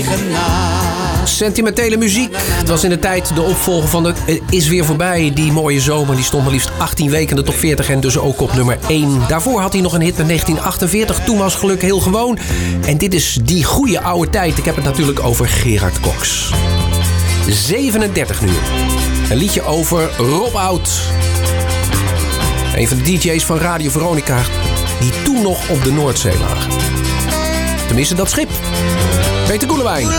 eigen naam. Sentimentele muziek. Het was in de tijd de opvolger van de Is Weer Voorbij. Die mooie zomer. Die stond maar liefst 18 weken in de top 40 en dus ook op nummer 1. Daarvoor had hij nog een hit met 1948. Toen was geluk heel gewoon. En dit is die goede oude tijd. Ik heb het natuurlijk over Gerard Cox. 37 nu. Een liedje over Rob Oud. Een van de DJ's van Radio Veronica. Die toen nog op de Noordzee lagen. Tenminste dat schip. Peter Koelewijn.